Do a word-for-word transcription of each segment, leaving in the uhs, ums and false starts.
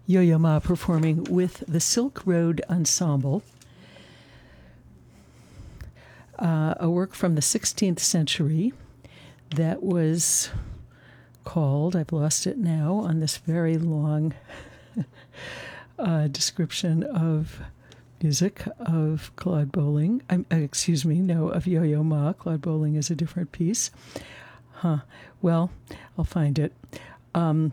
Yo-Yo Ma performing with the Silk Road Ensemble, uh, a work from the sixteenth century that was called, I've lost it now, on this very long uh, description of music of Claude Bolling. Um, uh, excuse me, no, of Yo-Yo Ma. Claude Bolling is a different piece. Huh. Well, I'll find it. Um,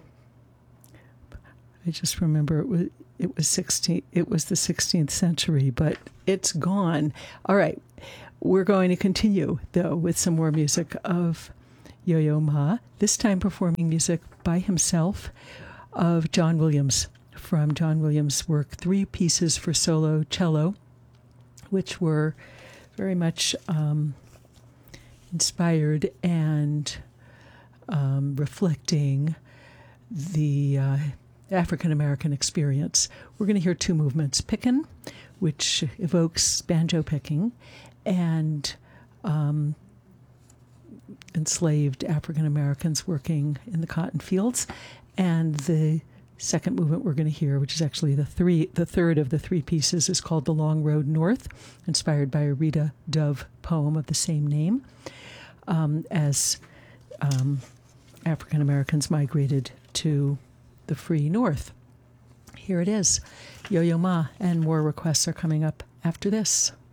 I just remember it was it was sixteen. It was the sixteenth century, but it's gone. All right, we're going to continue though with some more music of Yo-Yo Ma. This time performing music by himself of John Williams, from John Williams' work Three Pieces for Solo Cello, which were very much um, inspired and um, reflecting the uh, African American experience. We're going to hear two movements: Pickin', which evokes banjo picking, and um, enslaved African Americans working in the cotton fields, and the second movement we're going to hear, which is actually the three, the third of the three pieces, is called The Long Road North, inspired by a Rita Dove poem of the same name, um, as um, African Americans migrated to the free North. Here it is, Yo-Yo Ma, and more requests are coming up after this.